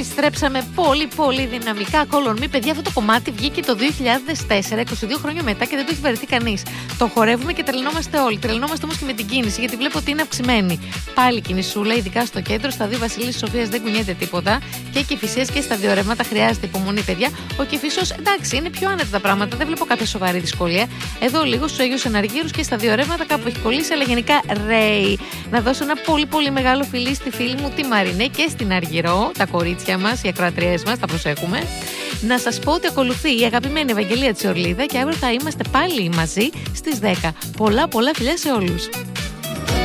Επιστρέψαμε πολύ δυναμικά. Color Me, παιδιά, αυτό το κομμάτι βγήκε το 2004, 22 χρόνια μετά και δεν το έχει βαρεθεί κανείς. Το χορεύουμε και τρελνόμαστε όλοι. Τρελνόμαστε όμως και με την κίνηση, γιατί βλέπω ότι είναι αυξημένη. Πάλι κινησούλα, ειδικά στο κέντρο, στα δύο Βασιλής Σοφίας δεν κουνιέται τίποτα. Και Κηφισίας και στα δύο ρεύματα χρειάζεται υπομονή, παιδιά. Ο Κηφισός, εντάξει, είναι πιο άνετα τα πράγματα, δεν βλέπω κάποια σοβαρή δυσκολία. Εδώ λίγο στους Αγίους Εναργύρους και στα δύο ρεύματα κάπου έχει κολλήσει, αλλά γενικά ρέει. Να δώσω ένα πολύ μεγάλο φιλί στη φίλη μου τη Μαρινέ και στην Αργυρό, τα κορίτσια μας, οι ακροατριές μας, τα προσέχουμε. Να σας πω ότι ακολουθεί η αγαπημένη Ευαγγελία Τσιορλίδα και αύριο θα είμαστε πάλι μαζί στις 10. Πολλά φιλιά σε όλους.